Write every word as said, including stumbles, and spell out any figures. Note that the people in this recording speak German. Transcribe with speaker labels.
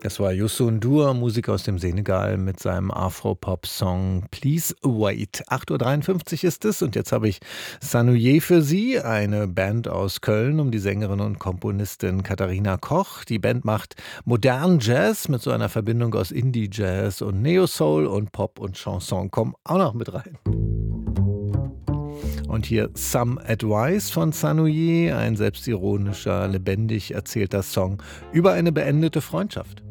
Speaker 1: Das war Youssou N'Dour, Musiker aus dem Senegal, mit seinem Afro-Pop-Song „Please Wait". acht Uhr dreiundfünfzig ist es und jetzt habe ich Sanouye für Sie, eine Band aus Köln um die Sängerin und Komponistin Katharina Koch. Die Band macht modernen Jazz mit so einer Verbindung aus Indie-Jazz und Neo-Soul, und Pop und Chanson kommen auch noch mit rein. Und hier Some Advice von Sanouye, ein selbstironischer, lebendig erzählter Song über eine beendete Freundschaft.